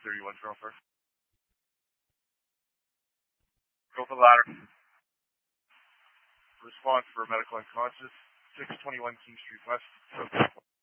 31 Trooper. Go for the ladder. Response for medical unconscious. 621 King Street West.